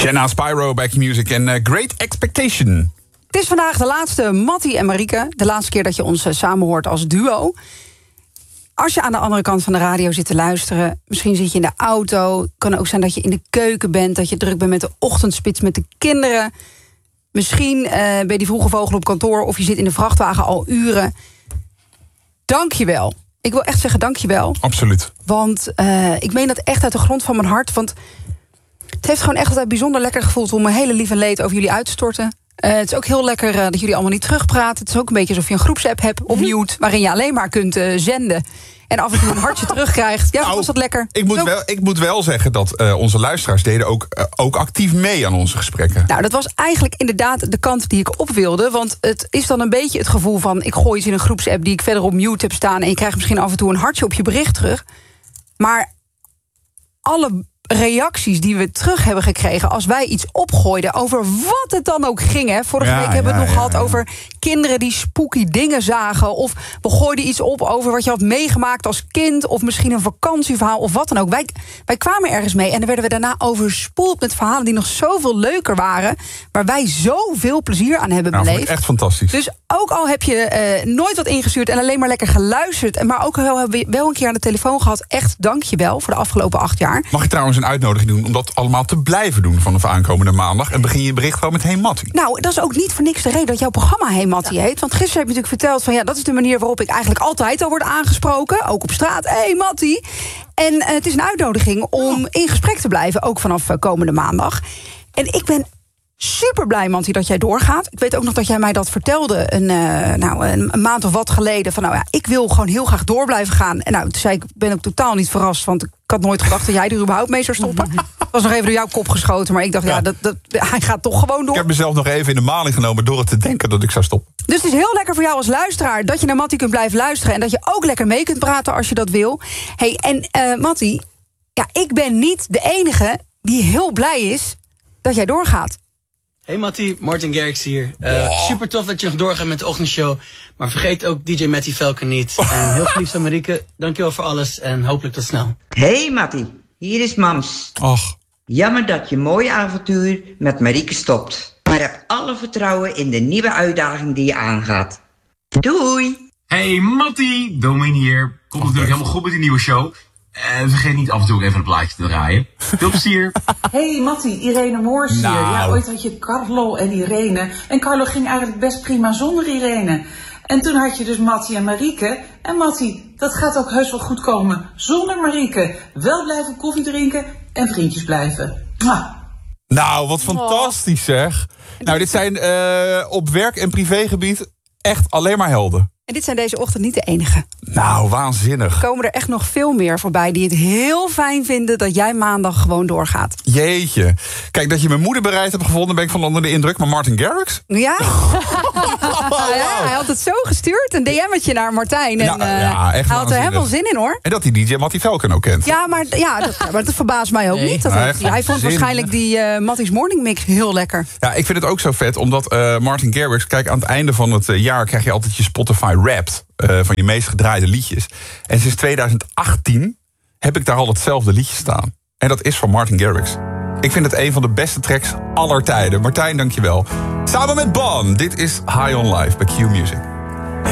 Shanna Spyro, Back Music en Great Expectation. Het is vandaag de laatste Mattie en Marieke. De laatste keer dat je ons samen hoort als duo. Als je aan de andere kant van de radio zit te luisteren, misschien zit je in de auto. Het kan ook zijn dat je in de keuken bent, dat je druk bent met de ochtendspits met de kinderen. Misschien ben je die vroege vogel op kantoor of je zit in de vrachtwagen al uren. Dank je wel. Ik wil echt zeggen dank je wel. Absoluut. Want ik meen dat echt uit de grond van mijn hart. Want het heeft gewoon echt altijd bijzonder lekker gevoeld om mijn hele lief en leed over jullie uit te storten. Het is ook heel lekker dat jullie allemaal niet terugpraten. Het is ook een beetje alsof je een groepsapp hebt op mute, waarin je alleen maar kunt zenden. En af en toe een hartje terugkrijgt. Ja, was dat lekker. Ik moet wel zeggen dat onze luisteraars deden ook actief mee aan onze gesprekken. Nou, dat was eigenlijk inderdaad de kant die ik op wilde. Want het is dan een beetje het gevoel van, ik gooi iets in een groepsapp die ik verder op mute heb staan en je krijgt misschien af en toe een hartje op je bericht terug. Maar alle reacties die we terug hebben gekregen als wij iets opgooiden, over wat het dan ook ging. Hè. Vorige week hebben we het nog gehad over kinderen die spooky dingen zagen. Of we gooiden iets op over wat je had meegemaakt als kind. Of misschien een vakantieverhaal of wat dan ook. Wij kwamen ergens mee en dan werden we daarna overspoeld met verhalen die nog zoveel leuker waren. Waar wij zoveel plezier aan hebben beleefd. Vond ik echt fantastisch. Dus ook al heb je nooit wat ingestuurd en alleen maar lekker geluisterd. Maar ook wel hebben we wel een keer aan de telefoon gehad. Echt dank je wel voor de afgelopen 8 jaar. Mag ik trouwens een uitnodiging doen om dat allemaal te blijven doen vanaf aankomende maandag? En begin je bericht gewoon met Hey Mattie. Nou, dat is ook niet voor niks de reden dat jouw programma Hey Mattie heet. Want gisteren heb je natuurlijk verteld van, ja, dat is de manier waarop ik eigenlijk altijd al word aangesproken. Ook op straat. Hey Mattie. En het is een uitnodiging om in gesprek te blijven. Ook vanaf komende maandag. En ik ben super blij, Mattie, dat jij doorgaat. Ik weet ook nog dat jij mij dat vertelde een maand of wat geleden. Van ik wil gewoon heel graag door blijven gaan. En toen zei ik ben ook totaal niet verrast. Want ik had nooit gedacht dat jij er überhaupt mee zou stoppen. Het was nog even door jouw kop geschoten. Maar ik dacht, hij gaat toch gewoon door. Ik heb mezelf nog even in de maling genomen door het te denken dat ik zou stoppen. Dus het is heel lekker voor jou als luisteraar dat je naar Mattie kunt blijven luisteren. En dat je ook lekker mee kunt praten als je dat wil. Hey, en Mattie, ik ben niet de enige die heel blij is dat jij doorgaat. Hey Mattie, Martin Garrix hier. Super tof dat je nog doorgaat met de ochtendshow. Maar vergeet ook DJ Mattie Velken niet. En heel geliefd aan Marieke, dankjewel voor alles en hopelijk tot snel. Hey Mattie, hier is Mams. Och. Jammer dat je mooie avontuur met Marieke stopt. Maar heb alle vertrouwen in de nieuwe uitdaging die je aangaat. Doei! Hey Mattie, Domien hier. Komt natuurlijk helemaal goed met die nieuwe show. Vergeet niet af en toe even een plaatje te draaien. Veel plezier. Hey Mattie, Irene Moors hier. Ja, ooit had je Carlo en Irene. En Carlo ging eigenlijk best prima zonder Irene. En toen had je dus Mattie en Marieke. En Mattie, dat gaat ook heus wel goed komen zonder Marieke. Wel blijven koffie drinken en vriendjes blijven. Mwah. Nou, wat fantastisch zeg. Nou, dit zijn op werk- en privégebied echt alleen maar helden. En dit zijn deze ochtend niet de enige. Nou, waanzinnig. Er komen er echt nog veel meer voorbij die het heel fijn vinden dat jij maandag gewoon doorgaat. Jeetje. Kijk, dat je mijn moeder bereid hebt gevonden, ben ik van onder de indruk. Maar Martin Garrix? Ja. Hij had het zo gestuurd, een DM'tje naar Martijn. En echt hij had er helemaal zin in, hoor. En dat hij DJ Mattie Velken ook kent. Ja, maar dat verbaast mij ook niet. Hij vond waarschijnlijk die Mattie's Morning Mix heel lekker. Ja, ik vind het ook zo vet, omdat Martin Garrix... Kijk, aan het einde van het jaar krijg je altijd je Spotify Wrapped van je meest gedraaide liedjes. En sinds 2018 heb ik daar al hetzelfde liedje staan. En dat is van Martin Garrix. Ik vind het een van de beste tracks aller tijden. Martijn, dankjewel. Samen met Bon, dit is High on Life bij Q Music.